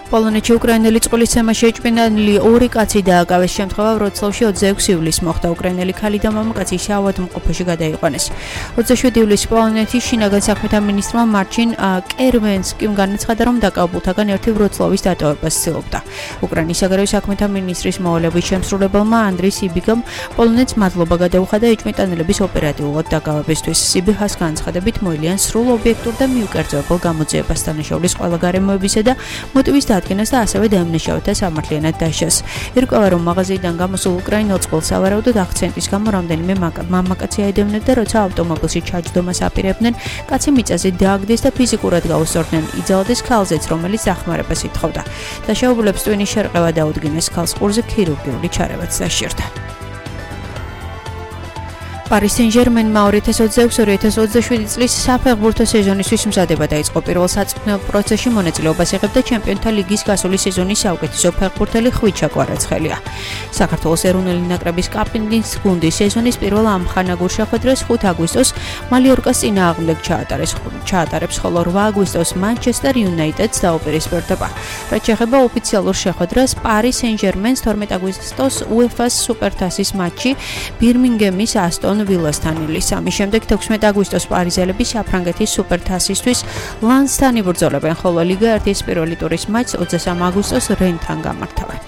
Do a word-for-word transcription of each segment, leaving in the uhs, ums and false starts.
პოლონეთში უკრაინელი წყვილის ცემაში ეჭვმიტანილი ორი კაცი დააკავეს. შემთხვევა ვროცლავში ოცდაექვსი ივლისს მოხდა. უკრაინელი ქალი და მამაკაცი საავადმყოფოში გადაიყვანეს. ოცდაშვიდი ივლისს პოლონეთის შინაგან საქმეთა მინისტრმა მარჩინ კერვენსკიმ განაცხადა, რომ დაკავებულთაგან ერთი ვროცლავის დატოვებას ცდილობდა. უკრაინის საგარეო საქმეთა მინისტრის მოვალეობის შემსრულებელმა ანდრეი სიბიგამ პოლონეთს მადლობა გადაუხადა ეჭვმიტანილების ოპერატიულად დაკავებისთვის. სიბიხას განცხადებით მოილიან სრულ ობიექტურ და მიუკერძოებელ გამოძიებას დანაშაულის ყველა გარემოებისა და მოტივის დადგენას და ასევე დაემნაშავეთა სამართლიანად დაშას. ირკვევა, რომ მაღაზიიდან გამოსულ უკრაინელ წყვილს სავარაუდოდ აქცენტის გამო რამდენიმე მამაკაცი აედევნებდა, როცა ავტომობილში ჩაჯდომას აპირებდნენ, კაცი მიწაზე დააგდეს და ფიზიკურად გაუსწორდნენ. იძალდეს ქალზეც, რომელიც დახმარებას ითხოვდა. დაშაუებულებს ტვინის შერყევა დაუდგინეს, ქალს ყურზე ქირურგიული ჩარევაც დასჭირდა. Paris Saint-Germain-მა ორი ათას ოცდაექვსი ორი ათას ოცდაშვიდი წლის საფეხბურთო სეზონისთვის მზადება დაიწყო. პირველ საწვრთნელ პროცესში მონაწილეობას იღებდა ჩემპიონთა ლიგის გასული სეზონის საუკეთესო ფეხბურთელი ხვიჩა კვარაცხელია. საქართველოს ეროვნული ნაკრების კაპიტნის გუნდი სეზონის პირველ ამხანაგურ შეხვედრას ხუთი აგვისტოს მალიორკას წინააღმდეგ ჩაატარეს. ჩაატარებს, ხოლო რვა აგვისტოს Manchester United-ს დაუპირისპირდება. რაც შეეხება ოფიციალურ შეხვედრას, Paris Saint-Germain-ს თორმეტი აგვისტოს UEFA-ს სუპერთასის მატჩი ბირმინგემის Aston ვილასთან ილის. ამის შემდეგ თექვსმეტი აგვისტოს პარიზელები საფრანგეთის სუპერთასისთვის ლანსთან იბრძოლებენ, ხოლო ლიგა ერთის პირველი ტურის მატჩს ოცდასამი აგვისტოს რენთან გამართავენ.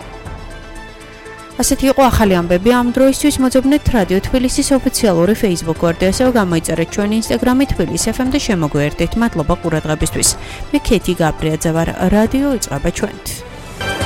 ასეთი იყო ახალი ამბები ამ დროისთვის. მოძებნეთ რადიო თბილისის ოფიციალური Facebook გვერდი, ასევე გამოიწერეთ ჩვენი Instagram-ი თბილისი ეფ ემ და შემოგვიერთდით. მადლობა ყურადღებისთვის. მე ქეთი გაბრიაძე ვარ. რადიო იწყება ჩვენთ.